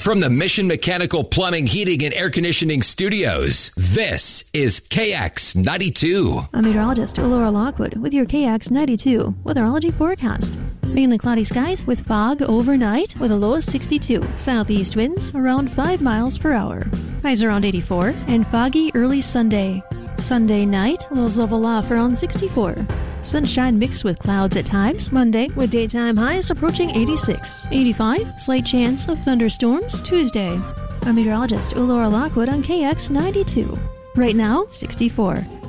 from the Mission Mechanical Plumbing, Heating, and Air Conditioning Studios, this is KX92. I'm meteorologist Laura Lockwood with your KX92 weatherology forecast. Mainly cloudy skies with fog overnight with a low of 62. Southeast winds around 5 miles per hour. Highs around 84 and foggy early Sunday. Sunday night, lows level off around 64. Sunshine mixed with clouds at times Monday with daytime highs approaching 86. 85, slight chance of thunderstorms Tuesday. I'm meteorologist Laura Lockwood on KX92. Right now, 64.